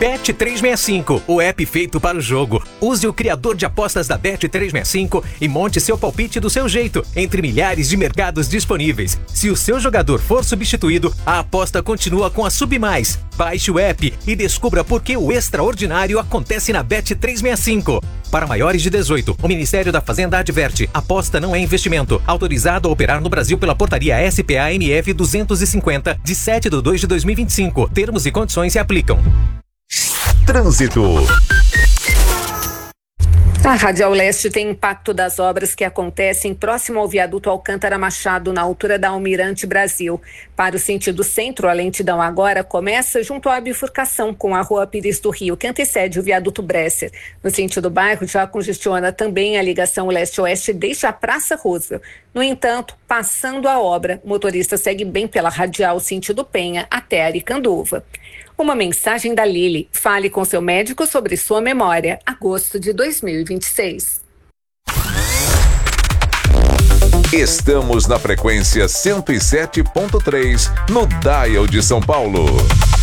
Bet365, o app feito para o jogo. Use o criador de apostas da Bet365 e monte seu palpite do seu jeito, entre milhares de mercados disponíveis. Se o seu jogador for substituído, a aposta continua com a Submais. Baixe o app e descubra por que o extraordinário acontece na Bet365. Para maiores de 18, o Ministério da Fazenda adverte: aposta não é investimento. Autorizado a operar no Brasil pela portaria SPA-MF 250, de 7/2/2025. Termos e condições se aplicam. Trânsito. A Radial Leste tem impacto das obras que acontecem próximo ao viaduto Alcântara Machado, na altura da Almirante Brasil. Para o sentido centro, a lentidão agora começa junto à bifurcação com a Rua Pires do Rio, que antecede o viaduto Bresser. No sentido bairro, já congestiona também a ligação leste-oeste desde a Praça Roosevelt. No entanto, passando a obra, o motorista segue bem pela Radial sentido Penha até Aricanduva. Uma mensagem da Lili. Fale com seu médico sobre sua memória. Agosto de 2026. Estamos na frequência 107.3, no Dial de São Paulo.